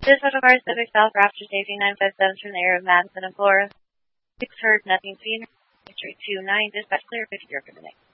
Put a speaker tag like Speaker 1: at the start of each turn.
Speaker 1: This auto car is Civic South Raptor Safety 957 from the area of Madison and Flora. 6 heard, nothing seen. 329, dispatch clear, 50 for the night.